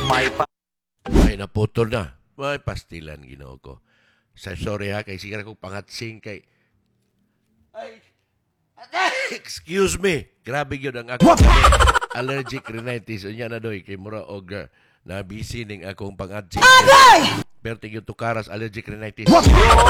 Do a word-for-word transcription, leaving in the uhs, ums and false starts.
May pa... Ay, naputol na. May pastilan, ginoo ko. Sa sorry ha, kay sigira kong pangatsing kay... Ay, excuse me. Grabe yun ang ako. Allergic rhinitis. Unya na doy, kay mura og uh, nabisi ning akong pangatsing. Pero tingin to karas allergic rhinitis.